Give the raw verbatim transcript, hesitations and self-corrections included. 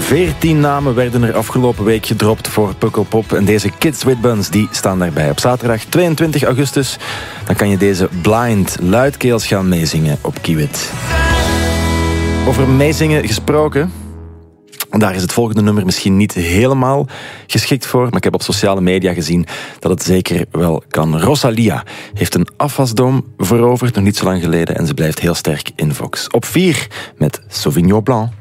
Veertien namen werden er afgelopen week gedropt voor Pukkelpop. En deze Kids with Buns die staan daarbij. Op zaterdag tweeëntwintig augustus dan kan je deze Blind luidkeels gaan meezingen op Kiewit. Over meezingen gesproken. Daar is het volgende nummer misschien niet helemaal geschikt voor, maar ik heb op sociale media gezien dat het zeker wel kan. Rosalia heeft een afwasdom veroverd, nog niet zo lang geleden, en ze blijft heel sterk in Vox. Op vier met Sauvignon Blanc.